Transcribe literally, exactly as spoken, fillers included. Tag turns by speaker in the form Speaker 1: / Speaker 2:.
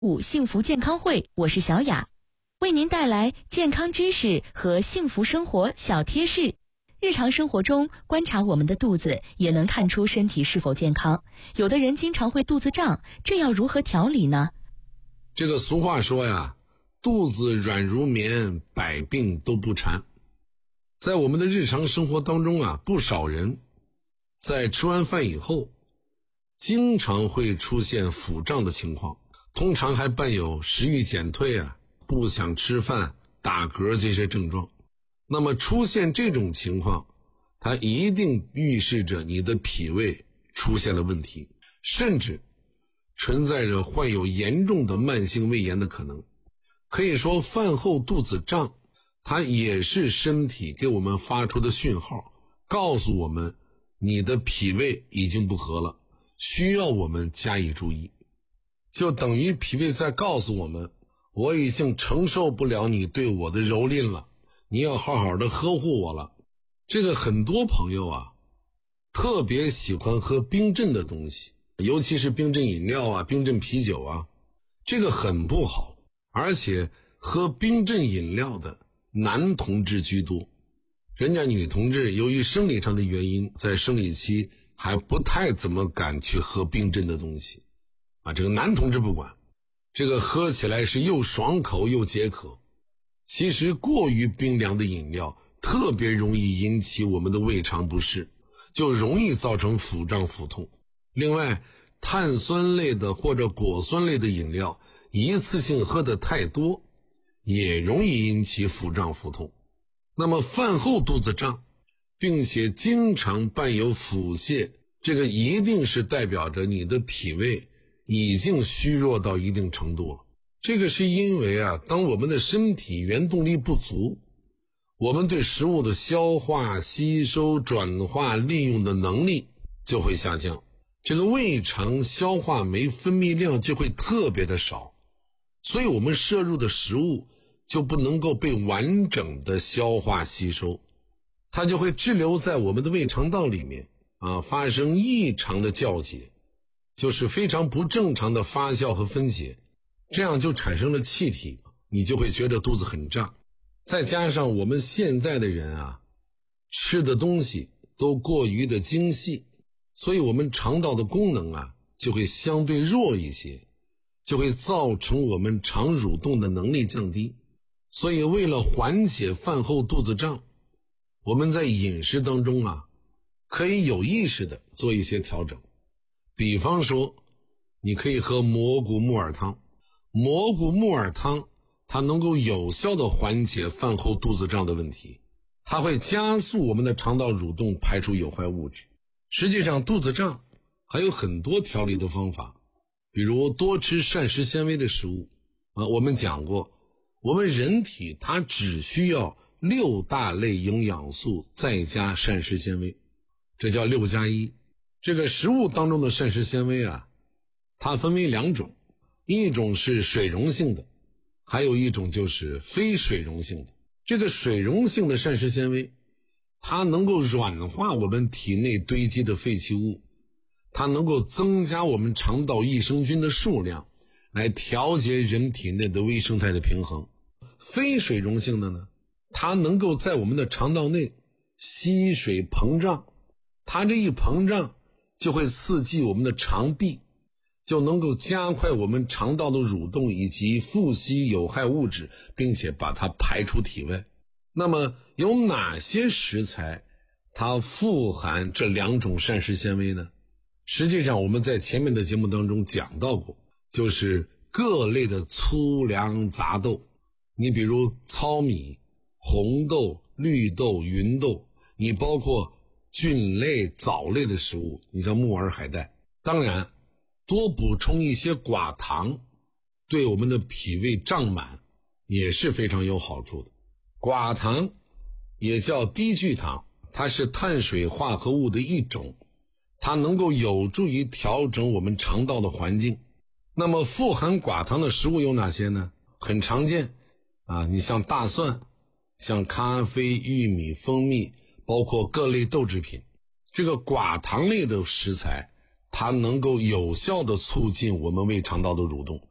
Speaker 1: 五幸福健康会，我是小雅，为您带来健康知识和幸福生活小贴士。日常生活中，观察我们的肚子也能看出身体是否健康。有的人经常会肚子胀，这要如何调理呢？
Speaker 2: 这个俗话说呀，肚子软如棉，百病都不缠。在我们的日常生活当中啊，不少人在吃完饭以后，经常会出现腹胀的情况，通常还伴有食欲减退啊、不想吃饭、打嗝这些症状。那么出现这种情况，它一定预示着你的脾胃出现了问题，甚至存在着患有严重的慢性胃炎的可能。可以说饭后肚子胀，它也是身体给我们发出的讯号，告诉我们你的脾胃已经不和了，需要我们加以注意。就等于脾胃在告诉我们，我已经承受不了你对我的蹂躏了，你要好好的呵护我了。这个很多朋友啊，特别喜欢喝冰镇的东西，尤其是冰镇饮料啊、冰镇啤酒啊，这个很不好。而且喝冰镇饮料的男同志居多，人家女同志由于生理上的原因，在生理期还不太怎么敢去喝冰镇的东西啊。这个男同志不管，这个喝起来是又爽口又解渴。其实过于冰凉的饮料特别容易引起我们的胃肠不适，就容易造成腹胀腹痛。另外，碳酸类的或者果酸类的饮料一次性喝得太多，也容易引起腹胀腹痛。那么饭后肚子胀，并且经常伴有腹泻，这个一定是代表着你的脾胃已经虚弱到一定程度了。这个是因为啊，当我们的身体原动力不足，我们对食物的消化、吸收、转化、利用的能力就会下降，这个胃肠消化酶分泌量就会特别的少，所以我们摄入的食物就不能够被完整的消化吸收，它就会滞留在我们的胃肠道里面啊，发生异常的酵解，就是非常不正常的发酵和分解，这样就产生了气体，你就会觉得肚子很胀。再加上我们现在的人啊，吃的东西都过于的精细，所以我们肠道的功能啊就会相对弱一些，就会造成我们肠蠕动的能力降低。所以为了缓解饭后肚子胀，我们在饮食当中啊可以有意识的做一些调整。比方说你可以喝蘑菇木耳汤，蘑菇木耳汤它能够有效的缓解饭后肚子胀的问题，它会加速我们的肠道蠕动，排出有害物质。实际上肚子胀还有很多调理的方法，比如多吃膳食纤维的食物啊，我们讲过，我们人体它只需要六大类营养素再加膳食纤维，这叫六加一。这个食物当中的膳食纤维啊，它分为两种，一种是水溶性的，还有一种就是非水溶性的。这个水溶性的膳食纤维，它能够软化我们体内堆积的废弃物，它能够增加我们肠道益生菌的数量，来调节人体内的微生态的平衡。非水溶性的呢，它能够在我们的肠道内吸水膨胀，它这一膨胀就会刺激我们的肠壁，就能够加快我们肠道的蠕动以及复吸有害物质，并且把它排出体外。那么有哪些食材它富含这两种膳食纤维呢？实际上我们在前面的节目当中讲到过，就是各类的粗粮杂豆，你比如糙米、红豆、绿豆、芸豆，你包括菌类、藻类的食物，你像木耳、海带。当然多补充一些寡糖，对我们的脾胃胀满也是非常有好处的。寡糖也叫低聚糖，它是碳水化合物的一种，它能够有助于调整我们肠道的环境。那么富含寡糖的食物有哪些呢？很常见啊，你像大蒜，像咖啡、玉米、蜂蜜，包括各类豆制品。这个寡糖类的食材，它能够有效的促进我们胃肠道的蠕动。